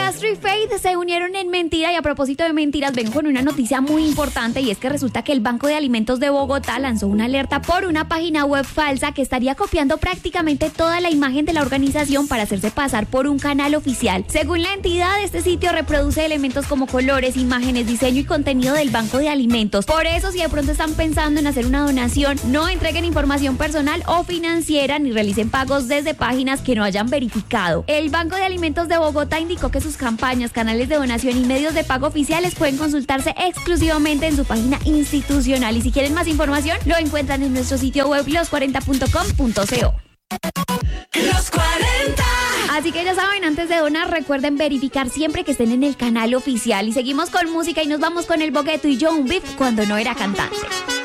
Castro y Faith se unieron en mentira, y a propósito de mentiras, vengo con una noticia muy importante, y es que resulta que el Banco de Alimentos de Bogotá lanzó una alerta por una página web falsa que estaría copiando prácticamente toda la imagen de la organización para hacerse pasar por un canal oficial. Según la entidad, este sitio reproduce elementos como colores, imágenes, diseño y contenido del Banco de Alimentos. Por eso, si de pronto están pensando en hacer una donación, no entreguen información personal o financiera ni realicen pagos desde páginas que no hayan verificado. El Banco de Alimentos de Bogotá indicó que sus campañas, canales de donación y medios de pago oficiales pueden consultarse exclusivamente en su página institucional, y si quieren más información lo encuentran en nuestro sitio web los40.com.co. Los 40. Así que ya saben, antes de donar recuerden verificar siempre que estén en el canal oficial. Y seguimos con música y nos vamos con El Bogueto y John Beef, Cuando no era cantante.